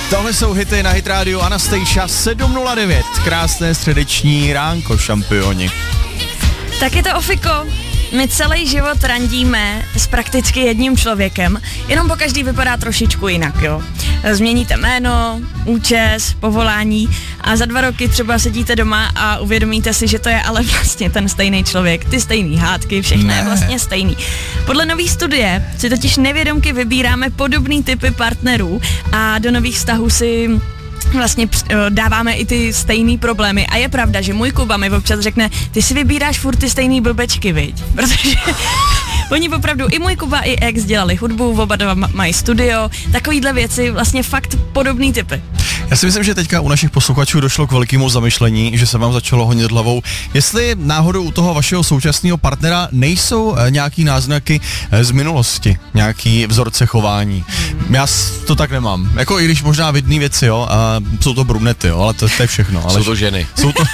Tohle jsou hity na Hit Radio Anastasia 7:09. Krásné středeční ránko, šampioni. Tak je to ofiko. My celý život randíme s prakticky jedním člověkem, jenom po každý vypadá trošičku jinak, jo. Změníte jméno, účes, povolání a za 2 roky třeba sedíte doma a uvědomíte si, že to je ale vlastně ten stejný člověk, ty stejný hádky, všechno je vlastně stejný. Podle nový studie si totiž nevědomky vybíráme podobný typy partnerů a do nových vztahů si vlastně dáváme i ty stejný problémy a je pravda, že můj Kuba mi občas řekne, ty si vybíráš furt ty stejný blbečky, viď? Protože oni opravdu, i můj Kuba, i ex dělali hudbu, oba dva mají studio, takovýhle věci, vlastně fakt podobný typy. Já si myslím, že teďka u našich posluchačů došlo k velkému zamyšlení, že se vám začalo honit hlavou, jestli náhodou u toho vašeho současného partnera nejsou nějaký náznaky z minulosti, nějaký vzorce chování. Já to tak nemám. Jako i když možná vidný věci, jo, a jsou to brunety, jo, ale to je všechno. Ale jsou to ženy. Jsou to,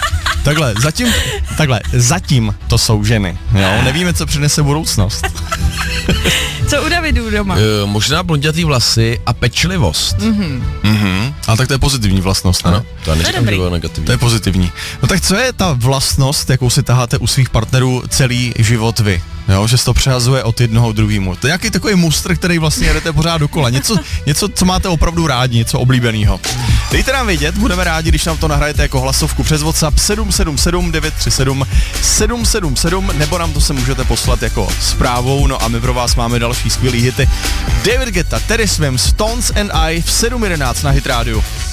zatím to jsou ženy, jo, nevíme, co přinese budoucnost. Co u Davidů doma? Možná blondětý vlasy a pečlivost. Ale tak to je pozitivní vlastnost, ne? Ano, to neříkám, že bylo negativní. To je pozitivní. No tak co je ta vlastnost, jakou si taháte u svých partnerů celý život vy? Jo, že se to přehazuje od jednoho druhému. To je nějaký takový mustr, který vlastně jedete pořád dokola. Něco, co máte opravdu rádi, něco oblíbeného. Dejte nám vědět, budeme rádi, když nám to nahrajete jako hlasovku přes WhatsApp 777 937 777, nebo nám to se můžete poslat jako zprávou, no a my pro vás máme další skvělý hity. David Guetta, Terry Swims, Stones and I v 7:11 na Hit Radio.